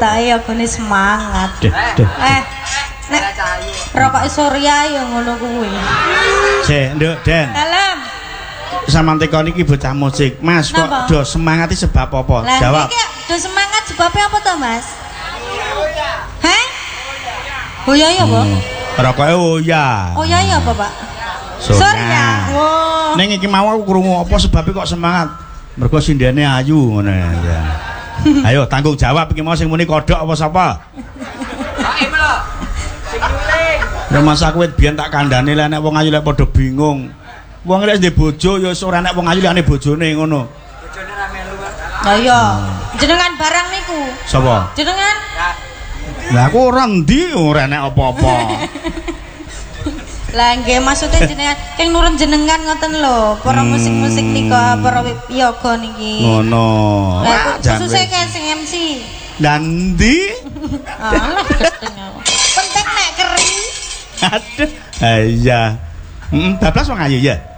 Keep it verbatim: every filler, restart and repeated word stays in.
titahe agone semangat. Eh, nek rokok Surya ya ngono kuwi. Sik, Nduk, Den. Dalem. Sampeyan teko niki bocah musik. Mas kok do semangat iki sebab apa? Jawab. Lah iki do semangat sebabnya apa to, Mas? Heh? Oh ya ya, Pak. Rokoke oh ya. Oh ya ya apa, Pak? Surya. Oh. Ning iki mau aku krungu apa sebabe kok semangat? Mergo sindene ayu ngono ya. Ayo tanggung jawab iki mau sing muni kodhok apa sapa? Saim lho. Sing nyuling. Ya masa kuwi biyen tak kandhane lek nek wong ayu lek padha bingung. Wong lek ndek bojo ya ora nek wong ayu lek bojone ngono. Bojone ra melu. Lah iya. Jenengan barang niku. Sapa? Jenengan. Lah aku ora ndi ora nek apa-apa. Lah nggih maksudnya jenengan keng nurun jenengan ngoten lho, para musik-musik nika, para yoga niki. Ngono. Lah sususe kaya sing M C. Lah ndi? Alah keteng. Penting nek kering. Aduh. Ah iya. Heeh, bablas wong ayu ya.